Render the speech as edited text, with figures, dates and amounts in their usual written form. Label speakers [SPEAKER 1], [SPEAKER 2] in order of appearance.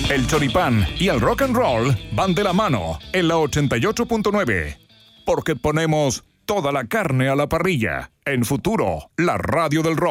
[SPEAKER 1] El choripán y el rock and roll van de la mano en la 88.9. Porque ponemos toda la carne a la parrilla. En Futuro, la radio del rock.